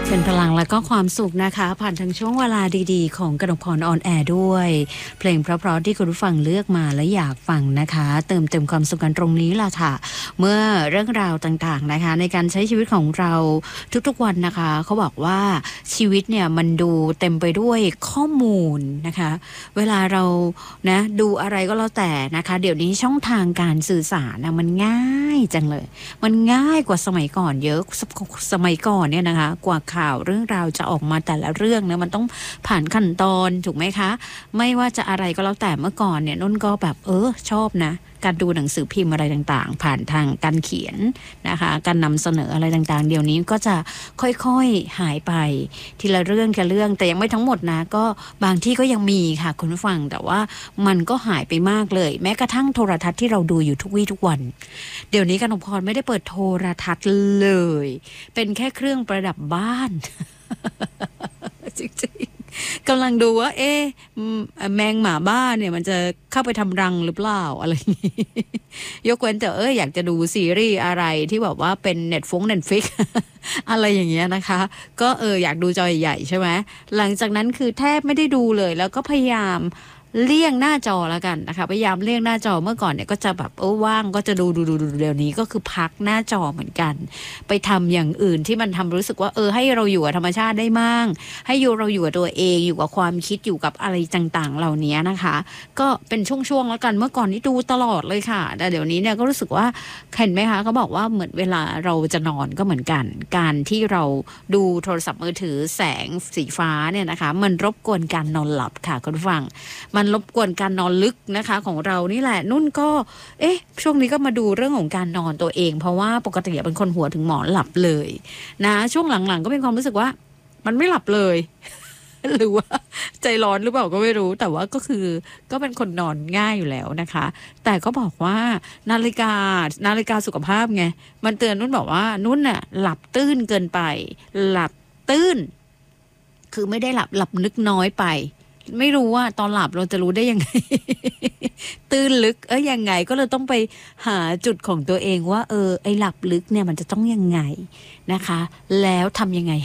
เป็นพลังและก็ความสุขนะคะผ่านทางช่วงเวลาดีๆของกนกพรออนแอร์ด้วยเพลงเพราะๆที่คุณผู้ฟังเลือกมาและอยากฟังนะคะเติมเต็มความสุขกันตรงนี้ล่ะค่ะเมื่อเรื่องราวต่างๆนะคะในการใช้ชีวิตของเราทุกๆวันนะคะเขาบอกว่าชีวิตเนี่ยมันดูเต็มไปด้วยข้อมูลนะคะเวลาเรานะดูอะไรก็แล้วแต่นะคะเดี๋ยวนี้ช่องทางการสื่อสารนะมันง่ายจังเลยมันง่ายกว่าสมัยก่อนเยอะสมัยก่อนเนี่ยนะคะกว่าข่าวเรื่องราวจะออกมาแต่ละเรื่องเนี่ยมันต้องผ่านขั้นตอนถูกไหมคะไม่ว่าจะอะไรก็แล้วแต่เมื่อก่อนเนี่ยนุ่นก็แบบชอบนะการดูหนังสือพิมพ์อะไรต่างๆผ่านทางการเขียนนะคะการนำเสนออะไรต่างๆเดี๋ยวนี้ก็จะค่อยๆหายไปทีละเรื่องทีละเรื่องแต่ยังไม่ทั้งหมดนะก็บางที่ก็ยังมีค่ะคุณผู้ฟังแต่ว่ามันก็หายไปมากเลยแม้กระทั่งโทรทัศน์ที่เราดูอยู่ทุกวี่ทุกวันเดี๋ยวนี้กนกพรไม่ได้เปิดโทรทัศน์เลยเป็นแค่เครื่องประดับบ้าน จริงๆกำลังดูว่าแมงหมาบ้านเนี่ยมันจะเข้าไปทำรังหรือเปล่าอะไรอย่างนี้ยกเว้นแต่อยากจะดูซีรีส์อะไรที่แบบว่าเป็นNetflix อะไรอย่างเงี้ยนะคะก็อยากดูจอใหญ่ๆใช่ไหมหลังจากนั้นคือแทบไม่ได้ดูเลยแล้วก็พยายามเลี่ยงหน้าจอแล้วกันนะคะพยายามเลี่ยงหน้าจอเมื่อก่อนเนี่ยก็จะแบบว่างก็จะดูเดี๋ยวนี้ก็คือพักหน้าจอเหมือนกันไปทำอย่างอื่นที่มันทำรู้สึกว่าให้เราอยู่กับธรรมชาติได้มั่งให้เราอยู่กับตัวเองอยู่กับความคิดอยู่กับอะไรต่างๆเหล่านี้นะคะก็เป็นช่วงๆแล้วกันเมื่อก่อนนี่ดูตลอดเลยค่ะแต่เดี๋ยวนี้เนี่ยก็รู้สึกว่าเห็นไหมคะเขาบอกว่าเหมือนเวลาเราจะนอนก็เหมือนกันการที่เราดูโทรศัพท์มือถือแสงสีฟ้าเนี่ยนะคะมันรบกวนการนอนหลับค่ะคุณผู้ฟังมันรบกวนการนอนลึกนะคะของเรานี่แหละนุ่นก็ช่วงนี้ก็มาดูเรื่องของการนอนตัวเองเพราะว่าปกติเป็นคนหัวถึงหมอนหลับเลยนะช่วงหลังๆก็เป็นความรู้สึกว่ามันไม่หลับเลย หรือว่าใจร้อนหรือเปล่าก็ไม่รู้แต่ว่าก็เป็นคนนอนง่ายอยู่แล้วนะคะแต่ก็บอกว่านาฬิกาสุขภาพไงมันเตือนนุ่นบอกว่านุ่นน่ะหลับตื้นเกินไปหลับตื้นคือไม่ได้หลับนึกน้อยไปไม่รู้ว่าตอนหลับเราจะรู้ได้ยังไง ตื่นลึกยังไงก็เลยต้องไปหาจุดของตัวเองว่าไอ้หลับลึกเนี่ยมันจะต้องยังไงนะคะแล้วทำยังไง